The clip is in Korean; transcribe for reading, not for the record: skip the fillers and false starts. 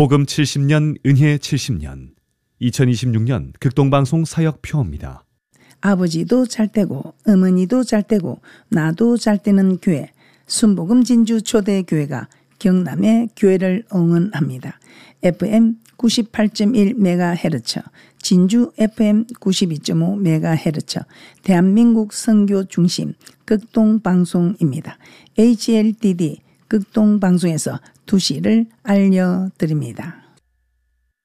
복음 70년 은혜 70년 2026년 극동방송 사역표입니다. 아버지도 잘되고 어머니도 잘되고 나도 잘되는 교회 순복음 진주 초대교회가 경남의 교회를 응원합니다. FM 98.1MHz, 진주 FM 92.5MHz, 대한민국 선교 중심 극동방송입니다. HLDD 극동방송에서 2시를 알려드립니다.